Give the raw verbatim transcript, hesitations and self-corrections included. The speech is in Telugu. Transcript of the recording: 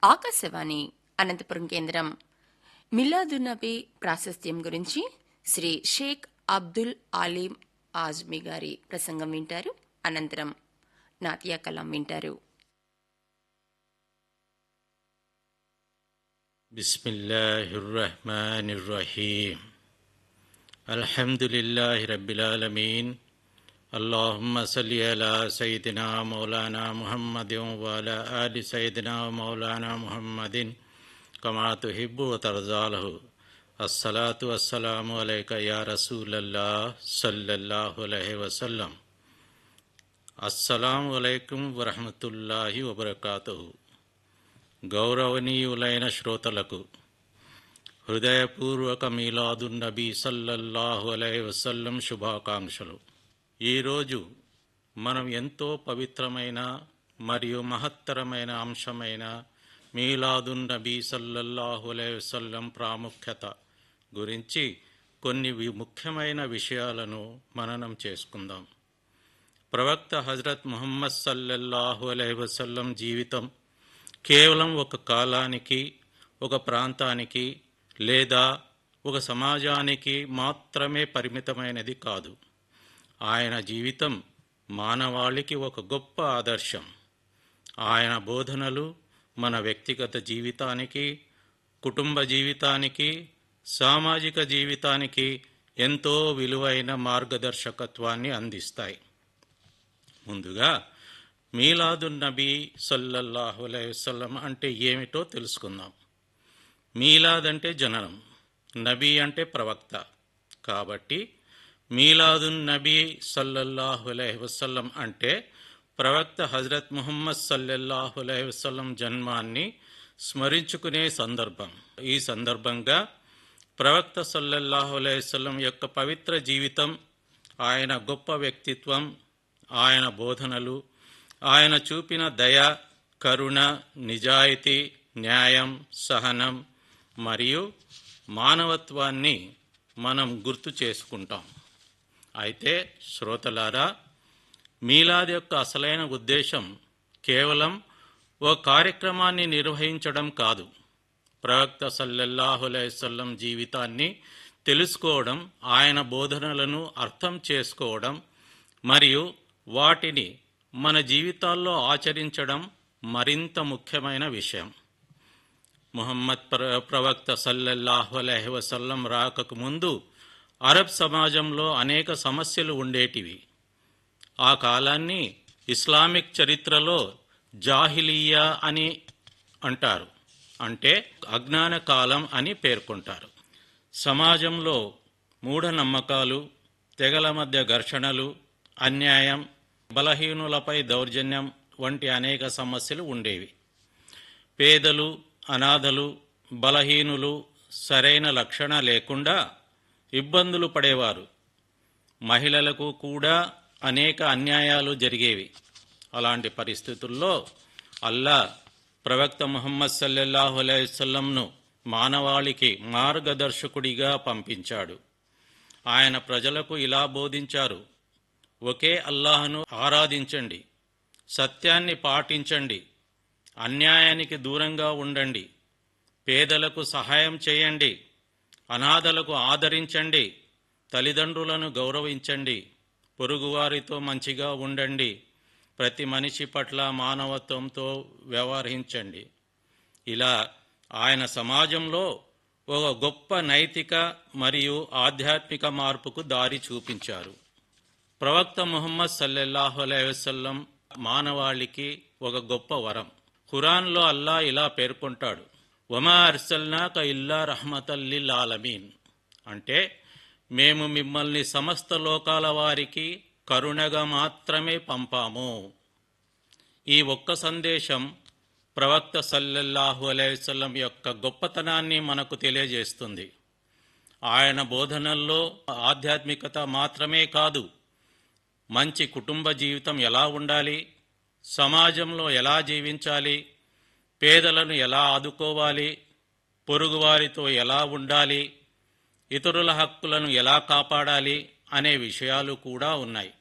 ఆకాశవాణి అనంతపురం కేంద్రం మిలాదున్నబీ ప్రాశస్త్యం గురించి శ్రీ షేక్ అబ్దుల్ ఆలీం ఆజ్మీ గారి ప్రసంగం వింటారు. అనంతరం నాతియా కలాం వింటారు. బిస్మిల్లాహిర్ రహ్మానిర్ రహీం. అల్హమ్దులిల్లాహి రబ్బిల్ ఆలమీన్. అల్లాహుమ్మ సల్లి అలా సయ్యిదినా మౌలానా ముహమ్మదిన్ వ అలా ఆలి సయ్యిదినా మౌలానా ముహమ్మదిన్ కమా తుహిబ్బు వ తర్జాలహు. అస్సలాతు వస్సలాము అలైక యా రసూలల్లాహ్ సల్లల్లాహు అలైహి వసల్లం. అస్సలాము అలైకుం వరహమతుల్లాహి వబరకాతుహు. గౌరవనీయులైన శ్రోతలకు హృదయపూర్వక మీలాదున్ నబీ సల్లల్లాహు అలైహి వసల్లం శుభాకాంక్షలు. ఈరోజు మనం ఎంతో పవిత్రమైన మరియు మహత్తరమైన అంశమైన మీలాదున్ నబీ సల్లల్లాహు అలైహి వసల్లం ప్రాముఖ్యత గురించి కొన్ని ముఖ్యమైన విషయాలను మననం చేసుకుందాం. ప్రవక్త హజరత్ ముహమ్మద్ సల్లల్లాహు అలైహి వసల్లం జీవితం కేవలం ఒక కాలానికి, ఒక ప్రాంతానికి లేదా ఒక సమాజానికి మాత్రమే పరిమితమైనది కాదు. ఆయన జీవితం మానవాళికి ఒక గొప్ప ఆదర్శం. ఆయన బోధనలు మన వ్యక్తిగత జీవితానికి, కుటుంబ జీవితానికి, సామాజిక జీవితానికి ఎంతో విలువైన మార్గదర్శకత్వాన్ని అందిస్తాయి. ముందుగా మీలాదున్ నబీ సల్లల్లాహు అలైహి వసల్లం అంటే ఏమిటో తెలుసుకుందాం. మీలాద్ అంటే జననం, నబీ అంటే ప్రవక్త. కాబట్టి మీలాదున్ నబీ సల్లల్లాహు అలైహి వసల్లం అంటే ప్రవక్త హజరత్ ముహమ్మద్ సల్లల్లాహు అలైహి వసల్లం జన్మాన్ని స్మరించుకునే సందర్భం. ఈ సందర్భంగా ప్రవక్త సల్లల్లాహు అలైహి వసల్లం యొక్క పవిత్ర జీవితం, ఆయన గొప్ప వ్యక్తిత్వం, ఆయన బోధనలు, ఆయన చూపిన దయ, కరుణ, నిజాయితీ, న్యాయం, సహనం మరియు మానవత్వాన్ని మనం గుర్తు చేసుకుంటాం. అయితే శ్రోతలారా, మీలాద్ యొక్క అసలైన ఉద్దేశం కేవలం ఓ కార్యక్రమాన్ని నిర్వహించడం కాదు. ప్రవక్త సల్లల్లాహు అలైహి వసల్లం జీవితాన్ని తెలుసుకోవడం, ఆయన బోధనలను అర్థం చేసుకోవడం మరియు వాటిని మన జీవితాల్లో ఆచరించడం మరింత ముఖ్యమైన విషయం. ముహమ్మద్ ప్ర ప్రవక్త సల్లల్లాహు అలైహి వసల్లం రాకకు ముందు అరబ్ సమాజంలో అనేక సమస్యలు ఉండేటివి. ఆ కాలాన్ని ఇస్లామిక్ చరిత్రలో జాహిలియా అని అంటారు, అంటే అజ్ఞాన కాలం అని పేర్కొంటారు. సమాజంలో మూఢనమ్మకాలు, తెగల మధ్య ఘర్షణలు, అన్యాయం, బలహీనులపై దౌర్జన్యం వంటి అనేక సమస్యలు ఉండేవి. పేదలు, అనాథలు, బలహీనులు సరైన రక్షణ లేకుండా ఇబ్బందులు పడేవారు. మహిళలకు కూడా అనేక అన్యాయాలు జరిగేవి. అలాంటి పరిస్థితుల్లో అల్లా ప్రవక్త ముహమ్మద్ సల్లల్లాహు అలైహి వసల్లంను మానవాళికి మార్గదర్శకుడిగా పంపించాడు. ఆయన ప్రజలకు ఇలా బోధించారు: ఒకే అల్లాహ్ను ఆరాధించండి, సత్యాన్ని పాటించండి, అన్యాయానికి దూరంగా ఉండండి, పేదలకు సహాయం చేయండి, అనాథలకు ఆదరించండి, తల్లిదండ్రులను గౌరవించండి, పొరుగువారితో మంచిగా ఉండండి, ప్రతి మనిషి పట్ల మానవత్వంతో వ్యవహరించండి. ఇలా ఆయన సమాజంలో ఒక గొప్ప నైతిక మరియు ఆధ్యాత్మిక మార్పుకు దారి చూపించారు. ప్రవక్త ముహమ్మద్ సల్లల్లాహు అలైహి వసల్లం మానవాళికి ఒక గొప్ప వరం. ఖురాన్లో అల్లా ఇలా పేర్కొంటాడు: వమా అర్సల్నాక ఇల్లా రహ్మతల్ లిల్ ఆలమీన్. అంటే మేము మిమ్మల్ని సమస్త లోకాల వారికి కరుణగా మాత్రమే పంపాము. ఈ ఒక్క సందేశం ప్రవక్త సల్లల్లాహు అలైహి వసల్లం యొక్క గొప్పతనాన్ని మనకు తెలియజేస్తుంది. ఆయన బోధనల్లో ఆధ్యాత్మికత మాత్రమే కాదు, మంచి కుటుంబ జీవితం ఎలా ఉండాలి, సమాజంలో ఎలా జీవించాలి, పేదలను ఎలా ఆదుకోవాలి, పొరుగువారితో ఎలా ఉండాలి, ఇతరుల హక్కులను ఎలా కాపాడాలి అనే విషయాలు కూడా ఉన్నాయి.